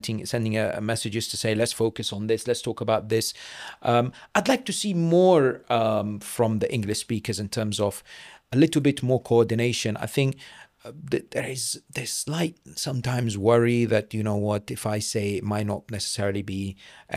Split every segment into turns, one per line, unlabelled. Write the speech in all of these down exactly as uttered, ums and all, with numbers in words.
sending a, a messages to say, let's focus on this, let's talk about this. Um, I'd like to see more um, from the English speakers in terms of a little bit more coordination. I think uh, th- there is this slight sometimes worry that, you know what, if I say it might not necessarily be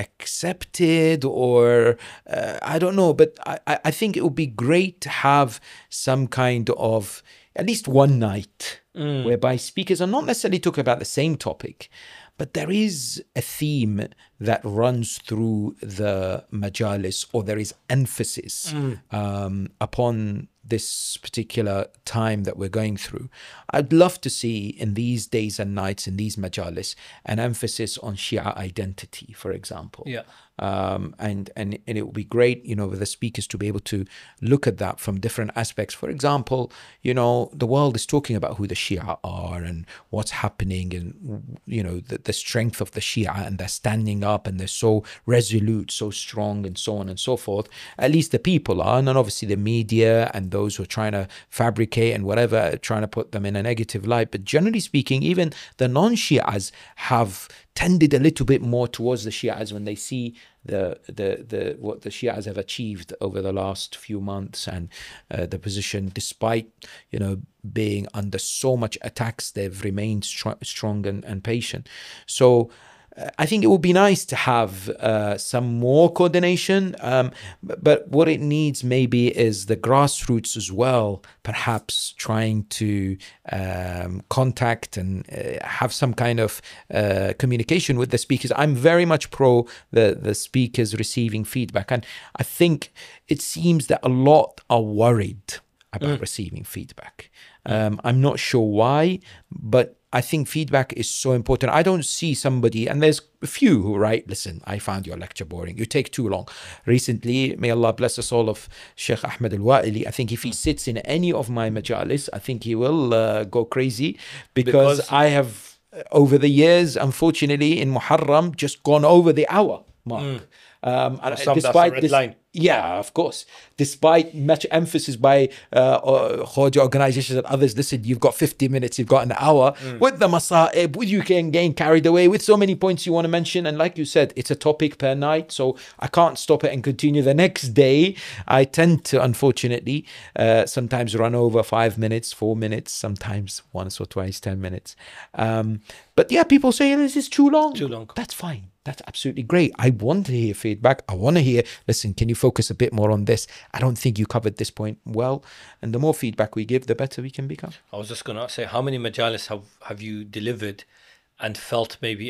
accepted, or uh, I don't know, but I, I think it would be great to have some kind of at least one night mm. whereby speakers are not necessarily talking about the same topic, but there is a theme that runs through the majalis, or there is emphasis mm. um, upon this particular time that we're going through. I'd love to see in these days and nights, in these majalis, an emphasis on Shia identity, for example.
Yeah.
Um, and, and, and it would be great, you know, for the speakers to be able to look at that from different aspects. For example, you know, the world is talking about who the Shia are and what's happening, and, you know, the, the strength of the Shia, and they're standing up and they're so resolute, so strong, and so on and so forth. At least the people are, and then obviously the media and those who are trying to fabricate and whatever, trying to put them in a negative light. But generally speaking, even the non-Shias have tended a little bit more towards the Shias when they see the the the what the Shias have achieved over the last few months, and uh, the position, despite, you know, being under so much attacks, they've remained str strong and, and patient. So uh, I think it would be nice to have uh, some more coordination, um, but what it needs maybe is the grassroots as well, perhaps trying to um, contact and uh, have some kind of uh, communication with the speakers. I'm very much pro the, the speakers receiving feedback, and I think it seems that a lot are worried about mm. receiving feedback. Um, I'm not sure why, but I think feedback is so important. I don't see somebody, and there's a few who write, listen, I found your lecture boring, you take too long. Recently, may Allah bless the soul of Sheikh Ahmed Al-Wa'ili, I think if he sits in any of my majalis, I think he will uh, go crazy, because, because I have, over the years, unfortunately, in Muharram, just gone over the hour mark. Mm. Um, and
some,
despite this,
line.
yeah, of course, despite much emphasis by uh, Khoja organizations and others, listen, you've got fifty minutes, you've got an hour. Mm. With the masa'ib, with you can gain carried away with so many points you want to mention. And like you said, it's a topic per night, so I can't stop it and continue the next day. I tend to, unfortunately, uh, sometimes run over five minutes, four minutes, sometimes once or twice, ten minutes. Um, but yeah, people say this is too long.
Too long.
That's fine. That's absolutely great. I want to hear feedback. I want to hear, listen, can you focus a bit more on this? I don't think you covered this point well. And the more feedback we give, the better we can become.
I was just going to say, how many majalis have, have you delivered and felt maybe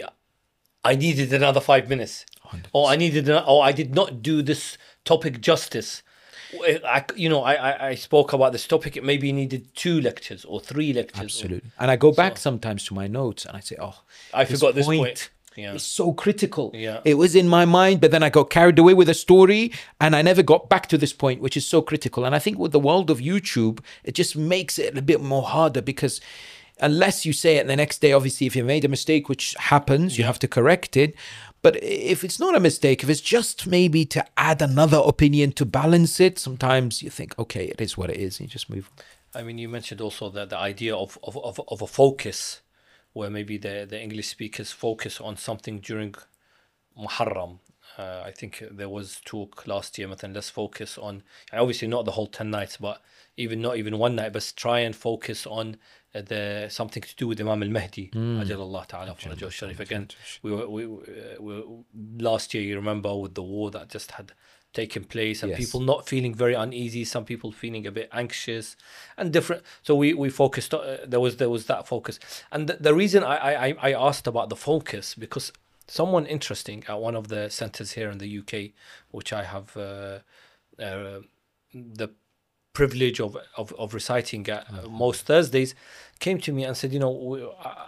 I needed another five minutes? one hundred percent. Or I needed, an, or I did not do this topic justice. I, you know, I, I spoke about this topic. It maybe needed two lectures or three lectures.
Absolutely. Or, and I go back so, sometimes to my notes and I say, oh,
I forgot this point. point.
Yeah. It's so critical.
Yeah.
It was in my mind, but then I got carried away with a story and I never got back to this point, which is so critical. And I think with the world of YouTube, it just makes it a bit more harder, because unless you say it the next day, obviously, if you made a mistake, which happens, you yeah. have to correct it. But if it's not a mistake, if it's just maybe to add another opinion to balance it, sometimes you think, okay, it is what it is, and you just move on.
I mean, you mentioned also that the idea of, of, of, of a focus, where maybe the, the English speakers focus on something during Muharram. Uh, I think there was talk last year, and let's focus on, obviously not the whole ten nights, but even not even one night, but try and focus on uh, the something to do with Imam al-Mahdi. Mm. Ajalallah ta'ala farajahu sharif. Again, we were, we, we, last year, you remember, with the war that just had taken place, and yes. people not feeling very uneasy, some people feeling a bit anxious and different. So we we focused. Uh, there was there was that focus, and the, the reason I, I I asked about the focus, because someone interesting at one of the centers here in the U K, which I have uh, uh, the privilege of, of of reciting at uh, most Thursdays, came to me and said, you know, we, uh,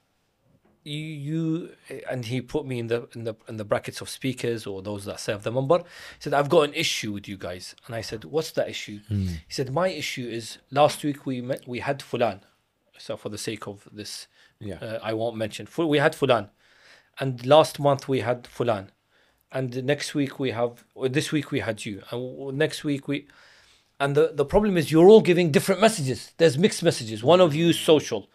You, you and he put me in the in the in the brackets of speakers, or those that serve the member. He said, I've got an issue with you guys. And I said, what's that issue? Mm. He said, my issue is, last week we met we had Fulan. So for the sake of this, yeah. uh, I won't mention. We had Fulan. And last month we had Fulan. And next week we have, or this week we had you. And next week we, and the, the problem is you're all giving different messages. There's mixed messages. One of you is social.